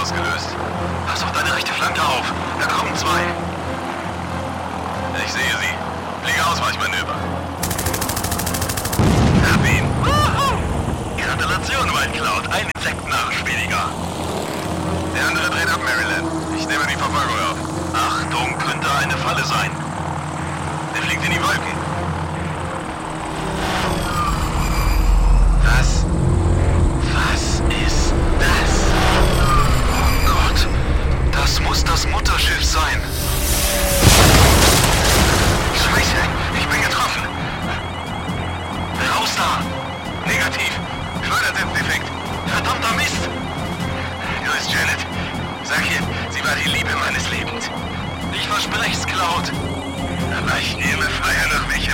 ausgelöst. Pass auf deine rechte Flanke auf. Da kommen zwei. Ich sehe sie. Fliege Ausweichmanöver. Hab ihn. Gratulation, White Cloud. Ein Insektenarsch weniger. Der andere dreht ab, Maryland. Ich nehme die Verfolgung auf. Achtung, könnte eine Falle sein. Der fliegt in die Wolken. Was ist das? Oh Gott, das muss das Mutterschiff sein. Scheiße, ich bin getroffen. Raus da! Negativ. Schleudersitzdefekt. Verdammter Mist. Grüß Janet. Sag ihr, sie war die Liebe meines Lebens. Ich versprech's, Cloud. Aber ich nehme Feuer nach welcher